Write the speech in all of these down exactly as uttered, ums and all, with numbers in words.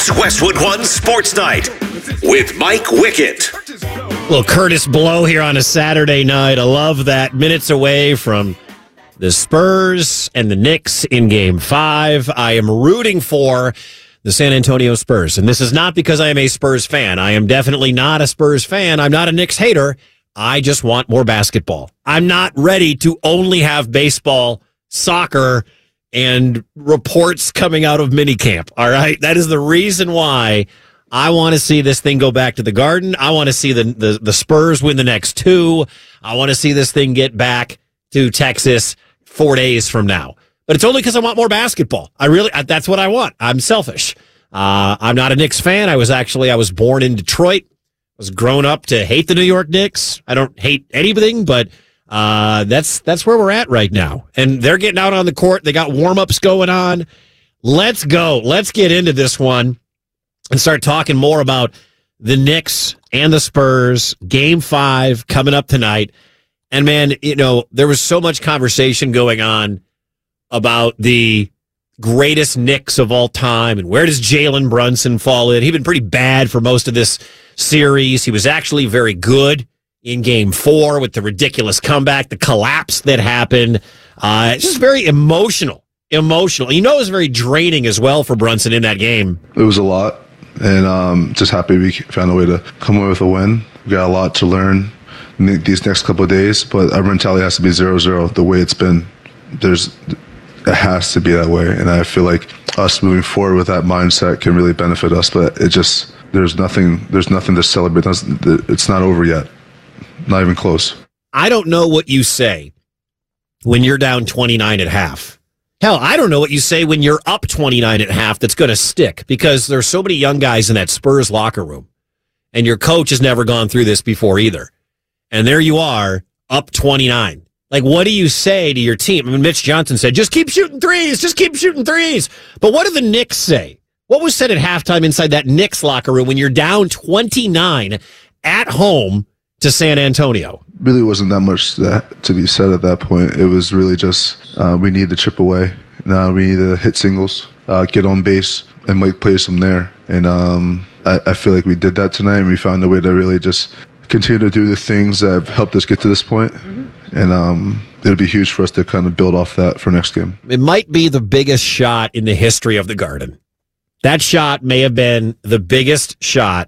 Westwood One Sports Night with Mike Wickett. Well, Curtis Blow here on a Saturday night. I love that. Minutes away from the Spurs and the Knicks in Game five. I am rooting for the San Antonio Spurs. And this is not because I am a Spurs fan. I am definitely not a Spurs fan. I'm not a Knicks hater. I just want more basketball. I'm not ready to only have baseball, soccer, and reports coming out of minicamp. All right? That is the reason why I want to see this thing go back to the Garden. I want to see the, the, the Spurs win the next two. I want to see this thing get back to Texas four days from now. But it's only because I want more basketball. I really, that's what I want. I'm selfish. Uh, I'm not a Knicks fan. I was actually, I was born in Detroit. I was grown up to hate the New York Knicks. I don't hate anything, but uh, that's that's where we're at right now. And they're getting out on the court. They got warm-ups going on. Let's go. Let's get into this one and start talking more about the Knicks and the Spurs. Game five coming up tonight. And, man, you know, there was so much conversation going on about the greatest Knicks of all time and where does Jalen Brunson fall in. He'd been pretty bad for most of this series. He was actually very good in Game four with the ridiculous comeback, the collapse that happened. Uh, it's just very emotional. Emotional. You know, it was very draining as well for Brunson in that game. It was a lot, and um, just happy we found a way to come away with a win. We got a lot to learn in these next couple of days, but our mentality has to be zero zero the way it's been. There's, it has to be that way, and I feel like us moving forward with that mindset can really benefit us, but it just, there's nothing, there's nothing to celebrate. It's not over yet. Not even close. I don't know what you say when you're down twenty-nine at half. Hell, I don't know what you say when you're up twenty-nine at half that's going to stick, because there's so many young guys in that Spurs locker room, and your coach has never gone through this before either. And there you are, up twenty-nine. Like, what do you say to your team? I mean, Mitch Johnson said, just keep shooting threes, just keep shooting threes. But what do the Knicks say? What was said at halftime inside that Knicks locker room when you're down twenty-nine at home to San Antonio? Really wasn't that much that, to be said at that point. It was really just uh, we need to chip away. Now we need to hit singles, uh, get on base, and make plays from there. And um, I, I feel like we did that tonight, and we found a way to really just continue to do the things that have helped us get to this point. Mm-hmm. And um, it'll be huge for us to kind of build off that for next game. It might be the biggest shot in the history of the Garden. That shot may have been the biggest shot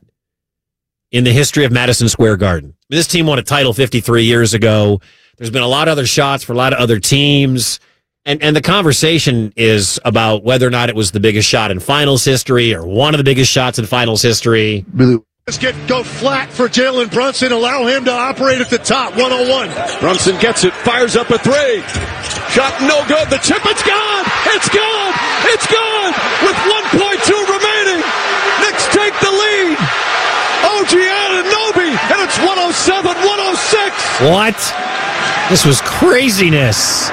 in the history of Madison Square Garden. This team won a title fifty-three years ago. There's been a lot of other shots for a lot of other teams. And and the conversation is about whether or not it was the biggest shot in finals history or one of the biggest shots in finals history. Really. Let's get go flat for Jalen Brunson. Allow him to operate at the top. one oh one. Brunson gets it. Fires up a three. Shot no good. The chip, it's gone. It's gone. It's gone. With one point two remaining. Knicks take the lead. O G Anunoby, and it's one oh seven one oh six. What? This was craziness.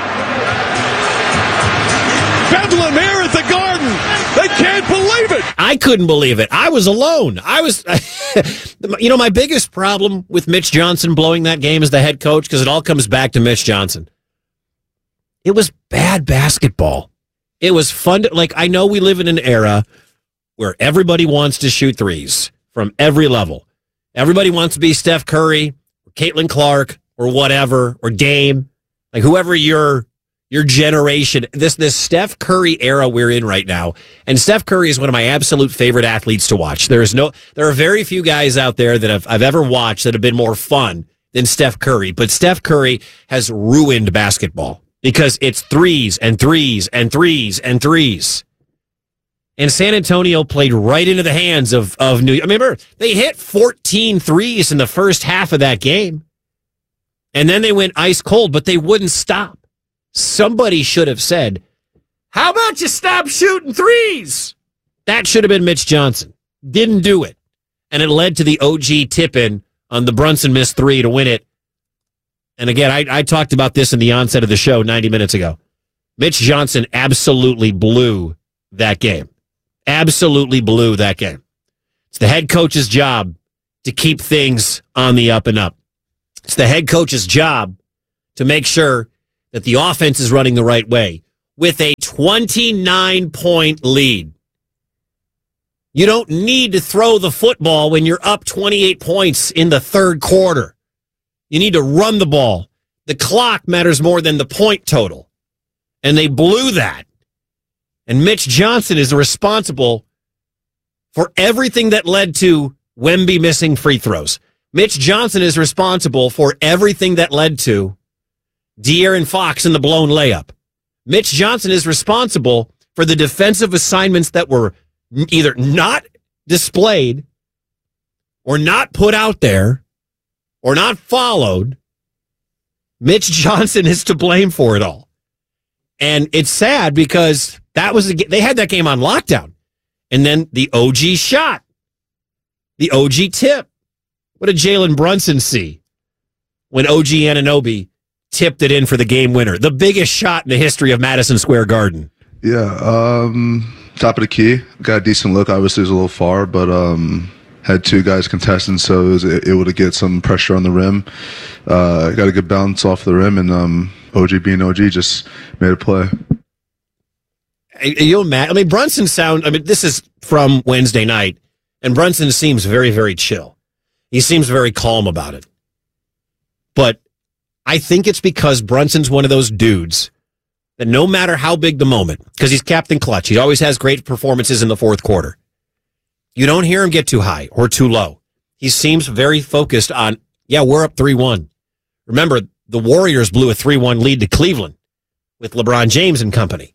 Bedlam here at the Garden. They can't believe it. I couldn't believe it. I was alone. I was, you know, my biggest problem with Mitch Johnson blowing that game as the head coach, because it all comes back to Mitch Johnson. It was bad basketball. It was fun to, like, I know we live in an era where everybody wants to shoot threes from every level. Everybody wants to be Steph Curry or Caitlin Clark or whatever, or Dame, like whoever your your generation, this this Steph Curry era we're in right now. And Steph Curry is one of my absolute favorite athletes to watch. There is no there are very few guys out there that I've, I've ever watched that have been more fun than Steph Curry. But Steph Curry has ruined basketball because it's threes and threes and threes and threes. And San Antonio played right into the hands of, of New York. I remember they hit fourteen threes in the first half of that game. And then they went ice cold, but they wouldn't stop. Somebody should have said, how about you stop shooting threes? That should have been Mitch Johnson. Didn't do it. And it led to the O G tip-in on the Brunson missed three to win it. And again, I, I talked about this in the onset of the show ninety minutes ago. Mitch Johnson absolutely blew that game. Absolutely blew that game. It's the head coach's job to keep things on the up and up. It's the head coach's job to make sure that the offense is running the right way with a twenty-nine point lead. You don't need to throw the football when you're up twenty-eight points in the third quarter. You need to run the ball. The clock matters more than the point total. And they blew that. And Mitch Johnson is responsible for everything that led to Wemby missing free throws. Mitch Johnson is responsible for everything that led to De'Aaron Fox in the blown layup. Mitch Johnson is responsible for the defensive assignments that were either not displayed or not put out there or not followed. Mitch Johnson is to blame for it all. And it's sad because that was a, they had that game on lockdown. And then the O G shot. The O G tip. What did Jalen Brunson see when O G Anunoby tipped it in for the game winner? The biggest shot in the history of Madison Square Garden. Yeah, um, top of the key. Got a decent look. Obviously, it was a little far, but um, had two guys contesting, so it was able to get some pressure on the rim. Uh, got a good bounce off the rim, and um, O G being O G just made a play. Are you mad? I mean, Brunson sound. I mean, this is from Wednesday night, and Brunson seems very, very chill. He seems very calm about it. But I think it's because Brunson's one of those dudes that no matter how big the moment, because he's Captain Clutch, he always has great performances in the fourth quarter. You don't hear him get too high or too low. He seems very focused on, yeah, we're up three one. Remember, the Warriors blew a three one lead to Cleveland with LeBron James and company.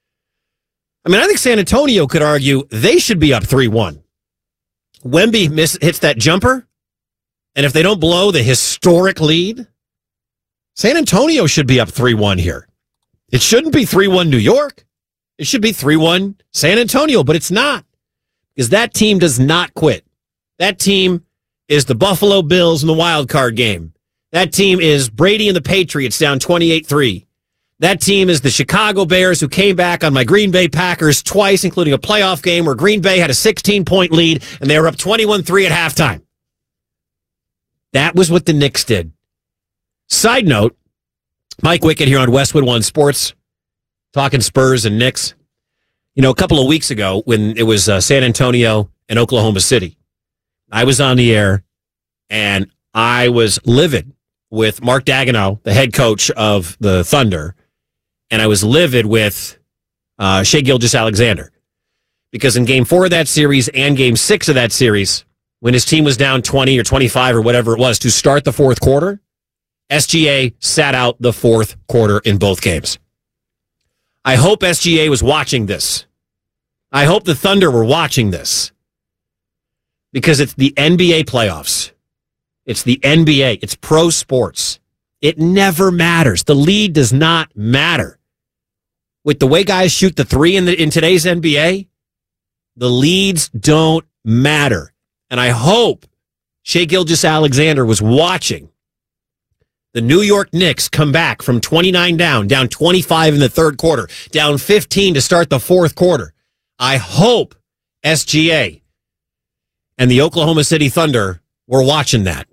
I mean, I think San Antonio could argue they should be up three one. Wemby miss, hits that jumper, and if they don't blow the historic lead, San Antonio should be up three one here. It shouldn't be three one New York. It should be three one San Antonio, but it's not. Because that team does not quit. That team is the Buffalo Bills in the wild card game. That team is Brady and the Patriots down twenty-eight three. That team is the Chicago Bears who came back on my Green Bay Packers twice, including a playoff game where Green Bay had a sixteen-point lead and they were up twenty-one three at halftime. That was what the Knicks did. Side note, Mike Wickett here on Westwood One Sports, talking Spurs and Knicks. You know, a couple of weeks ago when it was uh, San Antonio and Oklahoma City, I was on the air and I was livid with Mark Daigneault, the head coach of the Thunder, and I was livid with uh, Shai Gilgeous-Alexander because in game four of that series and game six of that series, when his team was down twenty or twenty-five or whatever it was to start the fourth quarter, S G A sat out the fourth quarter in both games. I hope S G A was watching this. I hope the Thunder were watching this because it's the N B A playoffs. It's the N B A. It's pro sports. It never matters. The lead does not matter. With the way guys shoot the three in, the, in today's N B A, the leads don't matter. And I hope Shai Gilgeous-Alexander was watching the New York Knicks come back from twenty-nine down, down twenty-five in the third quarter, down fifteen to start the fourth quarter. I hope S G A and the Oklahoma City Thunder were watching that.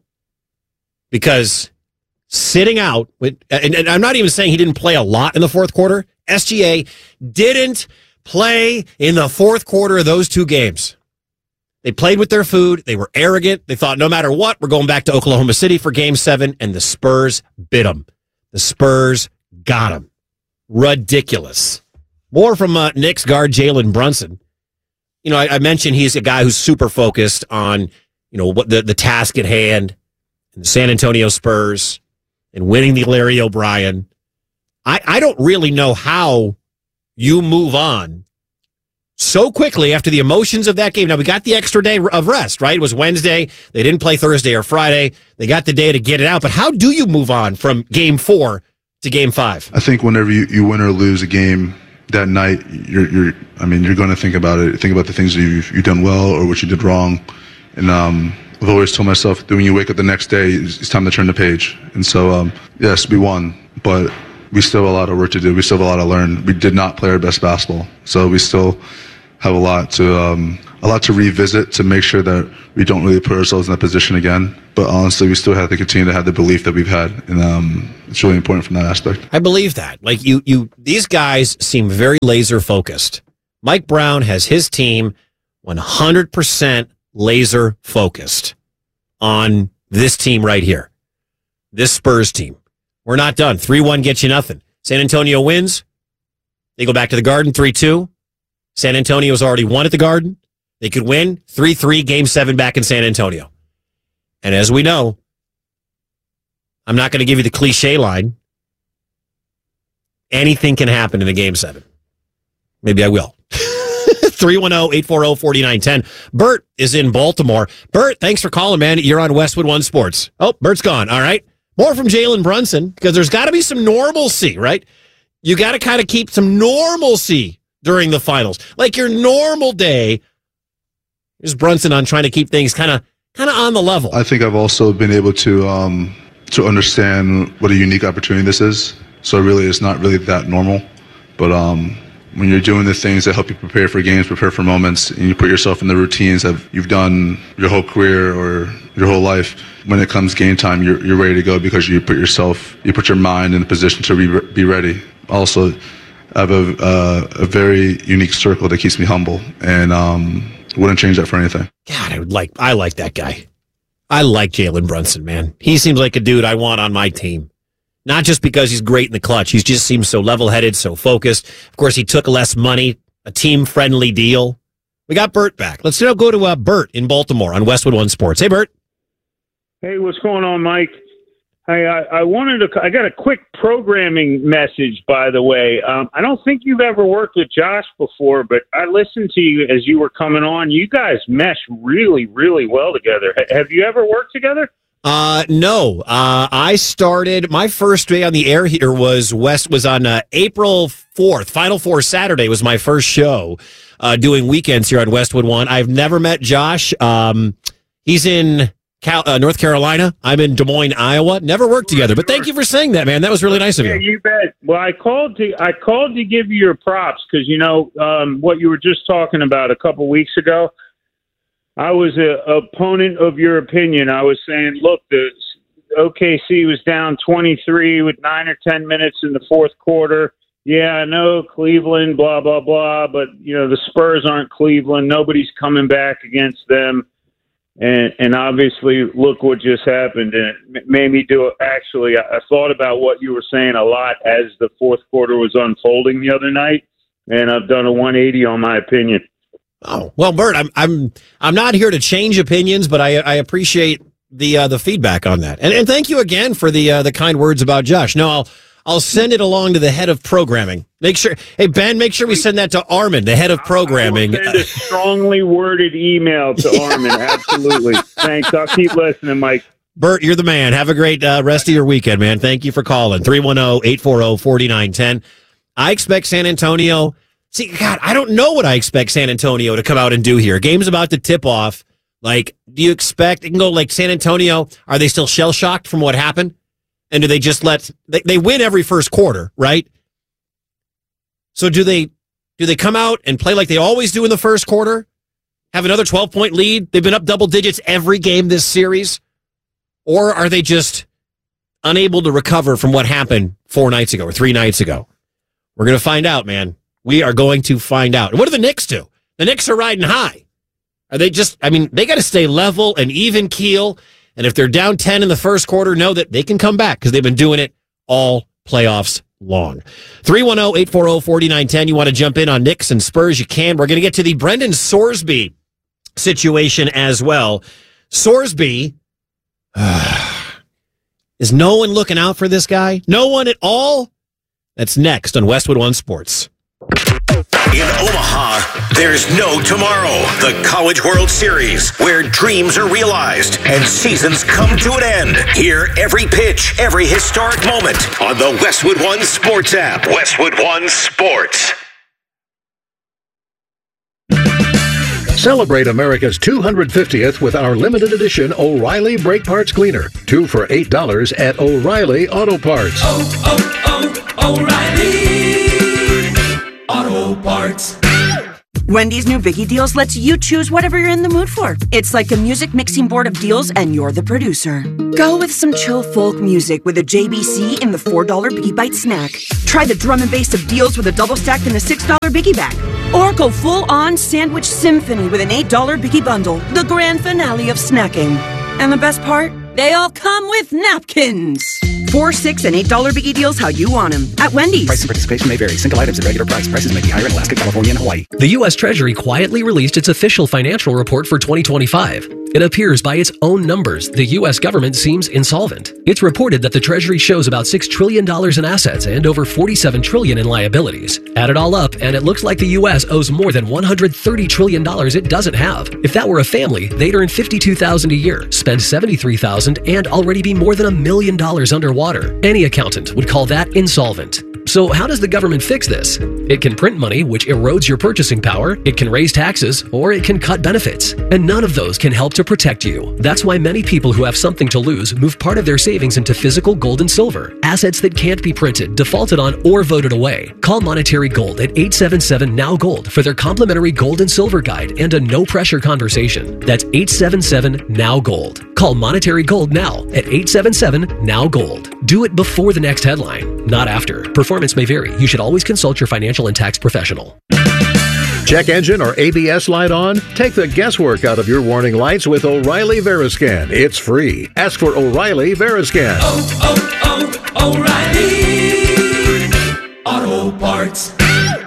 Because sitting out, with, and, and I'm not even saying he didn't play a lot in the fourth quarter. S G A didn't play in the fourth quarter of those two games. They played with their food. They were arrogant. They thought no matter what, we're going back to Oklahoma City for game seven, and the Spurs bit them. The Spurs got them. Ridiculous. More from uh, Knicks guard Jalen Brunson. You know, I, I mentioned he's a guy who's super focused on, you know, what the, the task at hand, and the San Antonio Spurs, and winning the Larry O'Brien. I, I don't really know how you move on so quickly after the emotions of that game. Now, we got the extra day of rest, right? It was Wednesday. They didn't play Thursday or Friday. They got the day to get it out. But how do you move on from game four to game five? I think whenever you, you win or lose a game that night, you're, you're I mean, you're going to think about it. Think about the things that you've, you've done well or what you did wrong. And um, I've always told myself that when you wake up the next day, it's, it's time to turn the page. And so, um, yes, we won, but we still have a lot of work to do. We still have a lot to learn. We did not play our best basketball. So we still have a lot to um, a lot to revisit to make sure that we don't really put ourselves in that position again. But honestly, we still have to continue to have the belief that we've had, and um, it's really important from that aspect. I believe that. Like you, you, these guys seem very laser focused. Mike Brown has his team one hundred percent laser focused on this team right here. This Spurs team. We're not done. three one gets you nothing. San Antonio wins. They go back to the Garden, three two. San Antonio's already won at the Garden. They could win three three, game seven back in San Antonio. And as we know, I'm not going to give you the cliche line. Anything can happen in the game seven. Maybe I will. three one zero, eight four zero, four nine one zero. Bert is in Baltimore. Bert, thanks for calling, man. You're on Westwood One Sports. Oh, Bert's gone. All right. More from Jalen Brunson, because there's got to be some normalcy, right? You got to kind of keep some normalcy during the finals. Like your normal day. Here's Brunson on trying to keep things kind of kind of on the level. I think I've also been able to um, to understand what a unique opportunity this is. So really, it's not really that normal. But um, when you're doing the things that help you prepare for games, prepare for moments, and you put yourself in the routines that you've done your whole career or your whole life, when it comes game time, you're you're ready to go because you put yourself, you put your mind in a position to be, be ready. Also, I have a, uh, a very unique circle that keeps me humble, and um, wouldn't change that for anything. God, I would like, I like that guy. I like Jalen Brunson, man. He seems like a dude I want on my team. Not just because he's great in the clutch. He just seems so level-headed, so focused. Of course, he took less money, a team-friendly deal. We got Bert back. Let's now go to uh, Bert in Baltimore on Westwood One Sports. Hey, Bert. Hey, what's going on, Mike? Hey, I, I wanted to. I got a quick programming message, by the way. Um, I don't think you've ever worked with Josh before, but I listened to you as you were coming on. You guys mesh really, really well together. H- have you ever worked together? Uh, no. Uh, I started, my first day on the air here was West, was on uh, April fourth. Final Four Saturday was my first show uh, doing weekends here on Westwood One. I've never met Josh. Um, he's in Cal- uh, North Carolina. I'm in Des Moines, Iowa. Never worked together, but thank you for saying that, man. That was really nice of you. Yeah, you bet. Well, I called to I called to give you your props because, you know, um, what you were just talking about a couple weeks ago. I was an opponent of your opinion. I was saying, look, the O K C was down twenty-three with nine or ten minutes in the fourth quarter. Yeah, I know Cleveland, blah, blah, blah, but, you know, the Spurs aren't Cleveland. Nobody's coming back against them. And and obviously, look what just happened. And it made me do it. Actually, I, I thought about what you were saying a lot as the fourth quarter was unfolding the other night, and I've done a one eighty on my opinion. Oh, well, Bert, I'm I'm I'm not here to change opinions, but I I appreciate the uh, the feedback on that, and and thank you again for the uh, the kind words about Josh. No, I'll I'll send it along to the head of programming. Make sure, hey Ben, make sure we send that to Armin, the head of programming. I will send a strongly worded email to Armin. Absolutely. Thanks. I'll keep listening, Mike. Bert, you're the man. Have a great uh, rest of your weekend, man. Thank you for calling. three one zero, eight four zero, four nine one zero. I expect San Antonio. See, God, I don't know what I expect San Antonio to come out and do here. Game's about to tip off. Like, do you expect it can go like San Antonio? Are they still shell-shocked from what happened? And do they just let they, they win every first quarter, right? So do they do they come out and play like they always do in the first quarter? Have another twelve-point lead? They've been up double digits every game this series? Or are they just unable to recover from what happened four nights ago or three nights ago? We're going to find out, man. We are going to find out. What do the Knicks do? The Knicks are riding high. Are they just, I mean, they got to stay level and even keel. And if they're down ten in the first quarter, know that they can come back because they've been doing it all playoffs long. three one zero, eight four zero, four nine one zero. You want to jump in on Knicks and Spurs? You can. We're going to get to the Brendan Sorsby situation as well. Sorsby, is no one looking out for this guy? No one at all? That's next on Westwood One Sports. In Omaha, there's no tomorrow. The College World Series, where dreams are realized and seasons come to an end. Hear every pitch, every historic moment on the Westwood One Sports app. Westwood One Sports. Celebrate America's two hundred fiftieth with our limited edition O'Reilly Brake Parts Cleaner. Two for eight dollars at O'Reilly Auto Parts. Oh, oh, oh, O'Reilly Auto Parts. Wendy's new Biggie Deals lets you choose whatever you're in the mood for. It's like a music mixing board of deals, and you're the producer. Go with some chill folk music with a J B C in the four dollar Biggie Bite snack. Try the drum and bass of deals with a double stack in the six dollar Biggie bag. Or go full-on sandwich symphony with an eight dollar Biggie Bundle, the grand finale of snacking. And the best part? They all come with napkins. Four, six, and eight dollar Biggie deals how you want them at Wendy's. Price and participation may vary. Single items at regular price. Prices may be higher in Alaska, California, and Hawaii. The U S Treasury quietly released its official financial report for twenty twenty-five. It appears by its own numbers, the U S government seems insolvent. It's reported that the Treasury shows about six trillion dollars in assets and over forty-seven trillion dollars in liabilities. Add it all up, and it looks like the U S owes more than one hundred thirty trillion dollars it doesn't have. If that were a family, they'd earn fifty-two thousand dollars a year, spend seventy-three thousand dollars, and already be more than a million dollars underwater. Any accountant would call that insolvent. So how does the government fix this? It can print money, which erodes your purchasing power, it can raise taxes, or it can cut benefits. And none of those can help to protect you. That's why many people who have something to lose move part of their savings into physical gold and silver, assets that can't be printed, defaulted on, or voted away. Call Monetary Gold at eight seven seven, N O W, GOLD for their complimentary gold and silver guide and a no-pressure conversation. That's eight seven seven, N O W, GOLD. Call Monetary Gold now at eight seven seven, N O W, GOLD. Do it before the next headline, not after. Performance may vary. You should always consult your financial and tax professional. Check engine or A B S light on? Take the guesswork out of your warning lights with O'Reilly Veriscan. It's free. Ask for O'Reilly Veriscan. Oh, oh, oh, O'Reilly Auto Parts.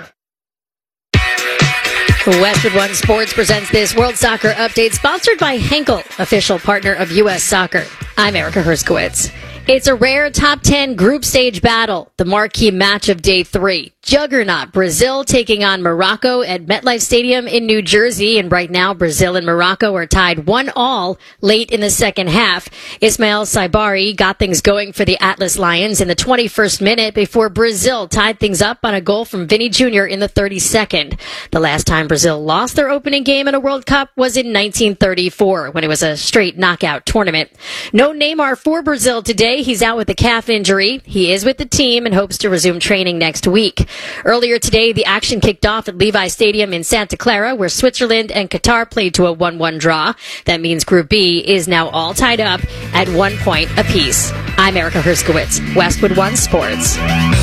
Westwood One Sports presents this World Soccer Update, sponsored by Henkel, official partner of U S Soccer. I'm Erica Herskowitz. It's a rare top ten group stage battle, the marquee match of day three. Juggernaut Brazil taking on Morocco at MetLife Stadium in New Jersey. And right now, Brazil and Morocco are tied one all late in the second half. Ismail Saibari got things going for the Atlas Lions in the twenty-first minute before Brazil tied things up on a goal from Vinny Junior in the thirty-second. The last time Brazil lost their opening game in a World Cup was in nineteen thirty-four, when it was a straight knockout tournament. No Neymar for Brazil today. He's out with a calf injury. He is with the team and hopes to resume training next week. Earlier today, the action kicked off at Levi Stadium in Santa Clara, where Switzerland and Qatar played to a one one draw. That means Group B is now all tied up at one point apiece. I'm Erica Herskowitz, Westwood One Sports.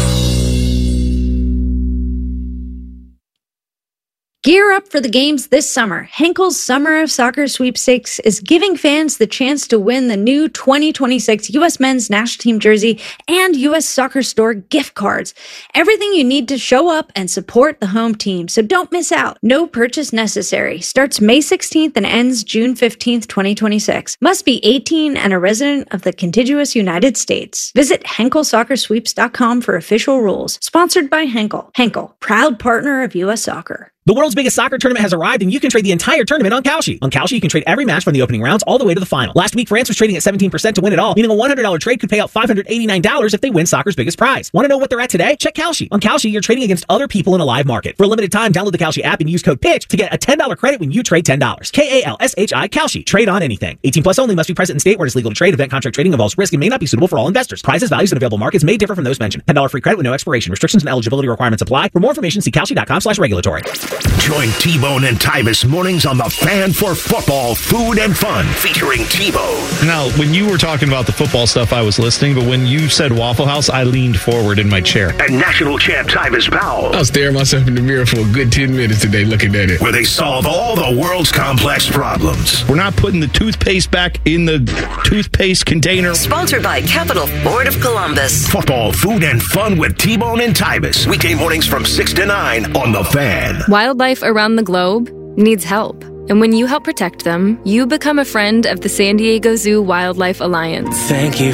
Gear up for the games this summer. Henkel's Summer of Soccer Sweepstakes is giving fans the chance to win the new twenty twenty-six U S Men's National Team jersey and U S Soccer Store gift cards. Everything you need to show up and support the home team, so don't miss out. No purchase necessary. Starts May sixteenth and ends June fifteenth, twenty twenty-six. Must be eighteen and a resident of the contiguous United States. Visit Henkel Soccer Sweeps dot com for official rules. Sponsored by Henkel. Henkel, proud partner of U S Soccer. The world's biggest soccer tournament has arrived, and you can trade the entire tournament on Kalshi. On Kalshi, you can trade every match from the opening rounds all the way to the final. Last week, France was trading at seventeen percent to win it all, meaning a one hundred dollars trade could pay out five hundred eighty-nine dollars if they win soccer's biggest prize. Want to know what they're at today? Check Kalshi. On Kalshi, you're trading against other people in a live market. For a limited time, download the Kalshi app and use code PITCH to get a ten dollars credit when you trade ten dollars. K A L S H I, Kalshi. Trade on anything. eighteen plus only, must be present in state where it is legal to trade. Event contract trading involves risk and may not be suitable for all investors. Prizes, values, and available markets may differ from those mentioned. ten dollars free credit with no expiration. Restrictions and eligibility requirements apply. For more information, see Kalshi dot com slash regulatory. Join T-Bone and Tybus mornings on the Fan for Football, Food and Fun, featuring T-Bone. Now, when you were talking about the football stuff, I was listening, but when you said Waffle House, I leaned forward in my chair. And national champ Tybus Powell. I was staring myself in the mirror for a good ten minutes today looking at it. Where they solve all the world's complex problems. We're not putting the toothpaste back in the toothpaste container. Sponsored by Capital Ford of Columbus. Football, Food and Fun with T-Bone and Tybus. Weekday mornings from six to nine on The Fan. Wildlife around the globe needs help. And when you help protect them, you become a friend of the San Diego Zoo Wildlife Alliance. Thank you